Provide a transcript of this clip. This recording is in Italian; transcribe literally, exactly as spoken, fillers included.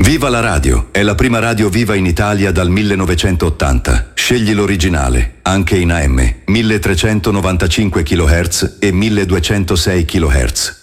Viva la radio! È la prima radio viva in Italia dal millenovecentottanta. Scegli l'originale, anche in A M, milletrecentonovantacinque chilohertz e milleduecentosei chilohertz.